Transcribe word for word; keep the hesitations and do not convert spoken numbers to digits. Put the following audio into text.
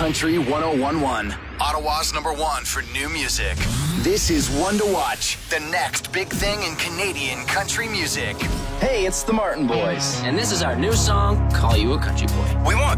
Country one oh one point one. Ottawa's number one for new music. This is One to Watch, the next big thing in Canadian country music. Hey, it's the Martin Boys. And this is our new song, Call You a Country Boy. We want